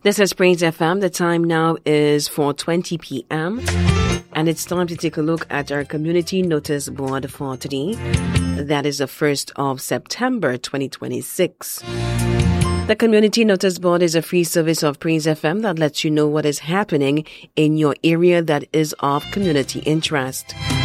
This is Praise FM. The time now is 4:20 p.m. and it's time to take a look at our community notice board for today. That is the 1st of September 2026. The community notice board is a free service of Praise FM that lets you know what is happening in your area that is of community interest.